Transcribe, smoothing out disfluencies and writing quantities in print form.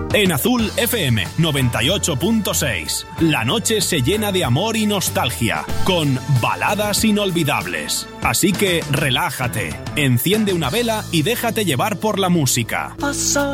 En Azul FM 98.6, la noche se llena de amor y nostalgia, con baladas inolvidables. Así que relájate, enciende una vela y déjate llevar por la música. Pasó